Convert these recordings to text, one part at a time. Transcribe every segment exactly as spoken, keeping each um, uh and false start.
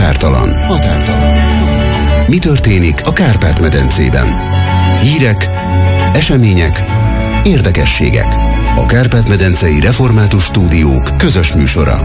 Határtalan. Határtalan. Mi történik a Kárpát-medencében? Hírek, események, érdekességek. A Kárpát-medencei Református Stúdiók közös műsora.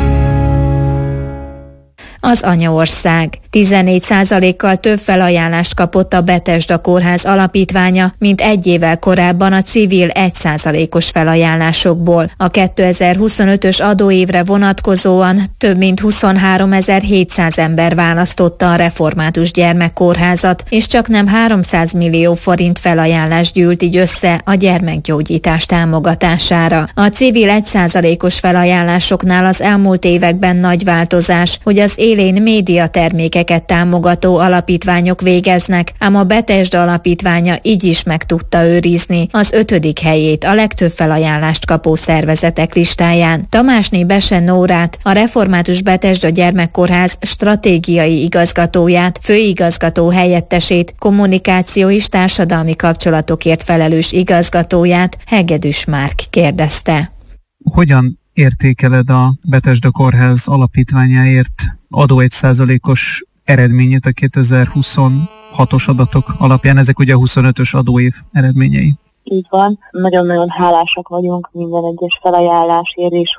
Az anyaország tizennégy százalékkal több felajánlást kapott a Betesda Kórház alapítványa, mint egy évvel korábban a civil egy százalékos felajánlásokból. A kétezer-huszonötös adóévre vonatkozóan több mint huszonháromezer-hétszáz ember választotta a Református Gyermekkórházat, és csaknem háromszáz millió forint felajánlás gyűlt így össze a gyermekgyógyítás támogatására. A civil egy százalékos felajánlásoknál az elmúlt években nagy változás, hogy az élén médiatermékeket támogató alapítványok végeznek, ám a Betesda alapítványa így is meg tudta őrizni az ötödik helyét a legtöbb felajánlást kapó szervezetek listáján. Tamásné Bese Nórát, a Református Betesda Gyermekkórház stratégiai igazgatóját, főigazgató helyettesét, kommunikáció és társadalmi kapcsolatokért felelős igazgatóját, Hegedűs Márk kérdezte. Hogyan értékeled a Betesda Kórház alapítványáért adó egy százalékos eredményét a kétezer-huszonhatos adatok alapján? Ezek ugye a huszonötös adóév eredményei. Így van, nagyon-nagyon hálásak vagyunk minden egyes felajánlásért, és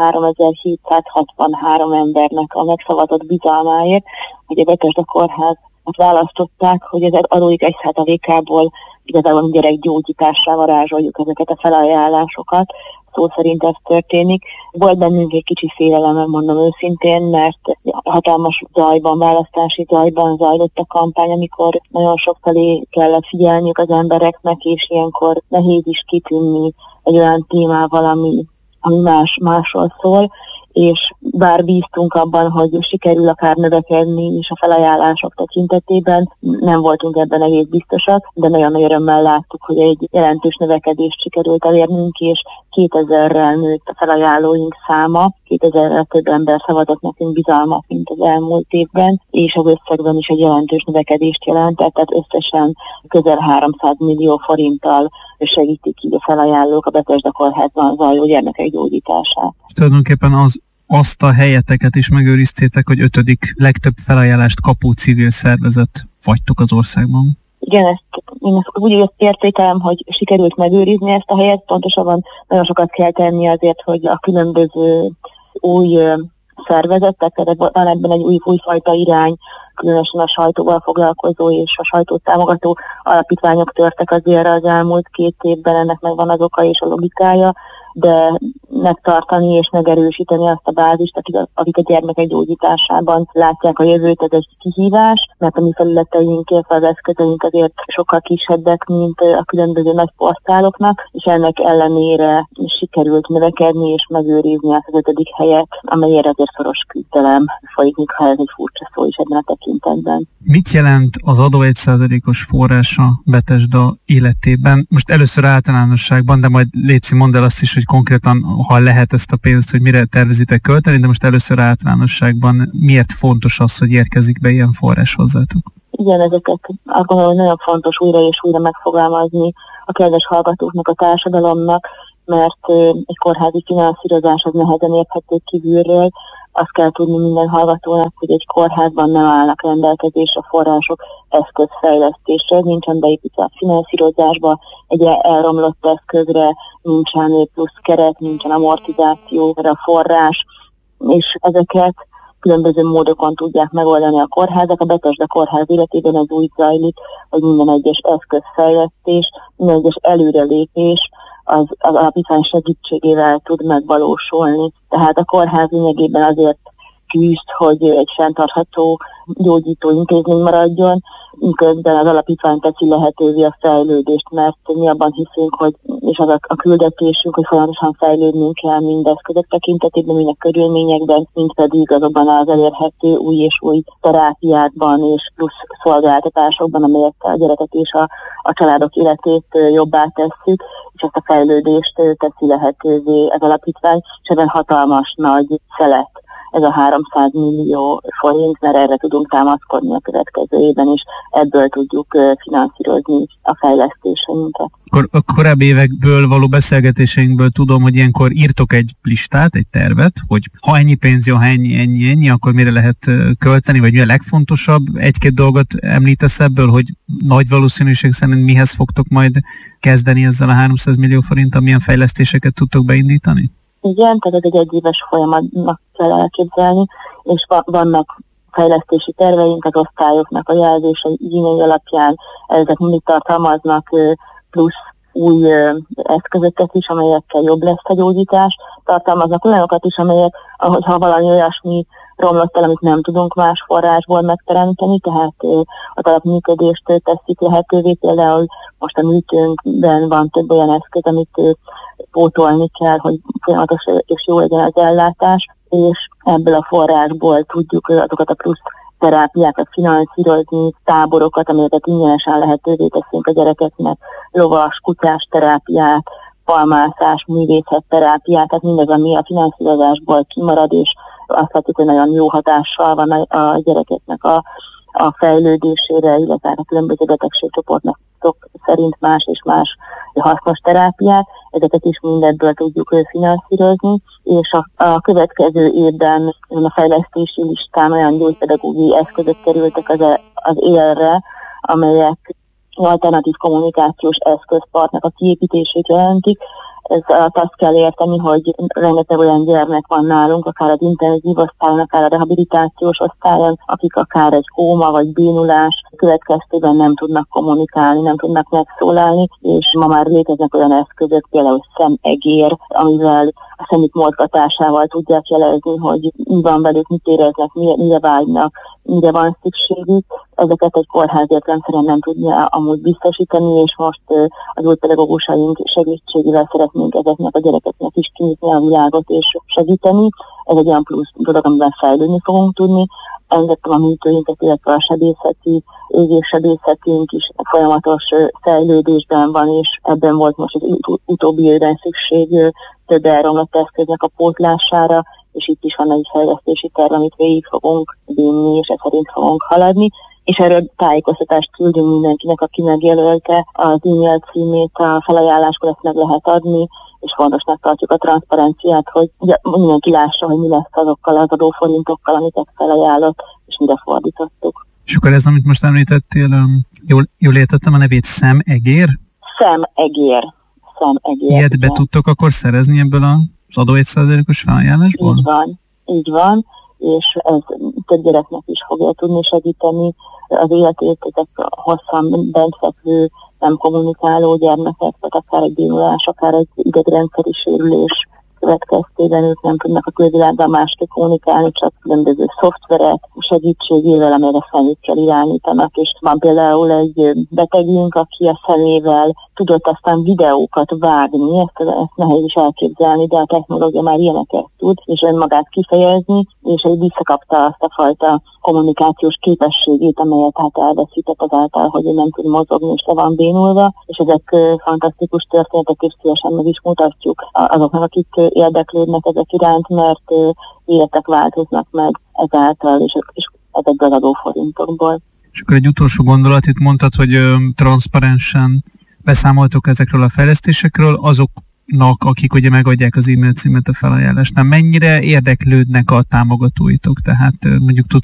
huszonháromezer-hétszázhatvanhárom embernek a megszavazott bizalmáért, hogy a Betesda Kórház választották, hogy az adóik egy százalékából igazából gyerekgyógyításra varázsoljuk ezeket a felajánlásokat. Szó szerint ez történik. Volt bennünk egy kicsi félelem, mondom őszintén, mert hatalmas zajban, választási zajban zajlott a kampány, amikor nagyon sok felé kellett figyelniük az embereknek, és ilyenkor nehéz is kitűnni egy olyan témával, ami, ami más, másról szól, és bár bíztunk abban, hogy sikerül akár növekedni is a felajánlások tekintetében, nem voltunk ebben egész biztosak, de nagyon nagy örömmel láttuk, hogy egy jelentős növekedést sikerült elérnünk, és kétezerrel nőtt a felajánlóink száma, kétezerrel több ember szavazott nekünk bizalmat, mint az elmúlt évben, és az összegben is egy jelentős növekedést jelentett, tehát összesen közel háromszáz millió forinttal segítik így a felajánlók a Betesda Kórházban zajló gyermekek gyógyítását. Tulajdonképpen az azt a helyeteket is megőriztétek, hogy ötödik legtöbb felajánlást kapó civil szervezet vagytok az országban. Igen, ezt, én ezt úgy értékelem, hogy sikerült megőrizni ezt a helyet, pontosabban nagyon sokat kell tenni azért, hogy a különböző új szervezetek, tehát van ebben egy új, újfajta irány, különösen a sajtóval foglalkozó és a sajtót támogató alapítványok törtek azért az elmúlt két évben, ennek megvan az oka és a logikája, de megtartani és megerősíteni azt a bázist, akik a, akik a gyermekek gyógyításában látják a jövőt, ez egy kihívás, mert a mi felületeink, az eszközeink azért sokkal kisebbek, mint a különböző nagy portáloknak, és ennek ellenére sikerült növekedni és megőrizni azt az ötödik helyet, amelyért azért szoros küzdelem folyik, ha ez egy furcsa szó is ebben a tekintetben. Mit jelent az adó egy százalékos forrása Betesda életében? Most először általánosságban, de majd létszik, mondd el azt is, hogy konkrétan, ha lehet ezt a pénzt, hogy mire tervezitek költeni, de most először általánosságban miért fontos az, hogy érkezik be ilyen forrás hozzátok? Igen, ezeket azt gondolom, hogy nagyon fontos újra és újra megfogalmazni a kedves hallgatóknak, a társadalomnak, mert egy kórházi finanszírozás az nehezen érthető kívülről. Azt kell tudni minden hallgatónak, hogy egy kórházban nem állnak rendelkezésre források eszközfejlesztésre, nincsen beépítve a finanszírozásba, egy elromlott eszközre, nincsen plusz keret, nincsen amortizációra forrás, és ezeket különböző módokon tudják megoldani a kórházak. A Betesda Kórház életében ez úgy zajlik, hogy minden egyes eszközfejlesztés, minden egyes előrelépés az, az alapítvány segítségével tud megvalósulni. Tehát a kórház lényegében azért küzd, hogy egy fenntartható gyógyító intézmény maradjon, miközben az alapítvány teszi lehetővé a fejlődést, mert mi abban hiszünk, hogy, és az a, a küldetésünk, hogy folyamatosan fejlődnünk kell mind eszközök tekintetében, mind a körülményekben, mind pedig azokban az elérhető új és új terápiákban és plusz szolgáltatásokban, amelyekkel a gyerekek és a, a családok életét jobbá tesszük, és ezt a fejlődést teszi lehetővé az alapítvány, és ebben hatalmas nagy szelet ez a háromszáz millió forint, mert erre tudunk támaszkodni a következő évben is, ebből tudjuk finanszírozni a fejlesztéseinket. Akkor a korábbi évekből való beszélgetéseinkből tudom, hogy ilyenkor írtok egy listát, egy tervet, hogy ha ennyi pénz jön, ha ennyi, ennyi, ennyi, akkor mire lehet költeni, vagy mi a legfontosabb. Egy-két dolgot említesz ebből, hogy nagy valószínűség szerint mihez fogtok majd kezdeni ezzel a háromszáz millió forinttal, milyen fejlesztéseket tudtok beindítani? Igen, tehát ez egy egyéves folyamatnak kell elképzelni, és vannak fejlesztési terveink az osztályoknak a jelzései igényei alapján, ezek mindig tartalmaznak plusz új eszközöket is, amelyekkel jobb lesz a gyógyítás, tartalmaznak olyanokat is, amelyek, ha valami olyasmi romlott el, amit nem tudunk más forrásból megteremteni, tehát a talapműködést teszik lehetővé, például most a műtőnkben van több olyan eszköz, amit pótolni kell, hogy folyamatos és jó legyen az ellátás, és ebből a forrásból tudjuk azokat a plusz terápiákat finanszírozni, táborokat, amelyeket ingyenesen lehetővé teszünk a gyerekeknek, lovas, kutyás terápiát, palmászás, művészetterápiát, tehát mindez, ami a finanszírozásból kimarad, és azt látjuk, hogy nagyon jó hatással van a, a gyerekeknek a, a fejlődésére, illetve a különböző betegségcsoportnak szerint más és más hasznos terápiát, ezeket is mindebből tudjuk finanszírozni, és a, a következő évben a fejlesztési listán olyan gyógypedagógiai eszközök kerültek az, az élre, amelyek alternatív kommunikációs eszközparknak a kiépítését jelentik. Ez alatt azt kell érteni, hogy rengeteg olyan gyermek van nálunk, akár az intenzív osztályon, akár a rehabilitációs osztályon, akik akár egy kóma vagy bénulás következtében nem tudnak kommunikálni, nem tudnak megszólalni, és ma már léteznek olyan eszközök, például szemegér, amivel a szemük mozgatásával tudják jelezni, hogy mi van velük, mit éreznek, mire, mire vágynak, mire van szükségük. Ezeket egy kórház értelemszerűen nem tudja amúgy biztosítani, és most az új pedagógusaink segítségével szeretnénk ezeknek a gyerekeknek is kinyitni a világot és segíteni. Ez egy olyan plusz dolog, amivel fejlődni fogunk tudni. Engedtem a műtőinket, illetve a sebészeti, égéssebészetünk is folyamatos fejlődésben van, és ebben volt most az utóbbi évben szükség több elromlott eszköznek a pótlására, és itt is van egy fejlesztési terv, amit végig fogunk vinni, és ez szerint fogunk haladni. És erről tájékoztatást küldünk mindenkinek, aki megjelölte az e-mail címét, a felajánláskor ezt meg lehet adni, és fontosnak tartjuk a transzparenciát, hogy mindenki lássa, hogy mi lesz azokkal az adóforintokkal, amiket felajánlott, és mire fordítottuk. És akkor ez, amit most említettél, jól, jól értettem a nevét, szemegér? Szemegér. Szemegér. Ilyet be tudtok akkor szerezni ebből az adó egy százalékos felajánlásból? Így van, így van. És ez több gyereknek is fogja tudni segíteni az életét, ezek hosszan bentfekvő, nem kommunikáló gyermekek, vagy akár egy bénulás, akár egy idegrendszeri sérülés következtében ők nem tudnak a külvilággal másképp kommunikálni, csak különböző szoftverek segítségével, amelyre szemükkel irányítanak, és van például egy betegünk, aki a szemével tudott aztán videókat vágni, ezt, ezt nehéz is elképzelni, de a technológia már ilyeneket tud, és önmagát kifejezni, és egy visszakapta azt a fajta kommunikációs képességét, amelyet hát elveszített azáltal, hogy ő nem tud mozogni, és le van bénulva, és ezek fantasztikus történetek, és szívesen meg is mutatjuk azoknak, akik érdeklődnek ezek iránt, mert életek változnak meg ezáltal, és, és ezekből az adóforintokból. És akkor egy utolsó gondolat, itt mondtad, hogy ö, transzparensen beszámoltok ezekről a fejlesztésekről, azoknak, akik ugye megadják az e-mail címet a felajánlásnál. Mennyire érdeklődnek a támogatóitok? Tehát ö, mondjuk tudsz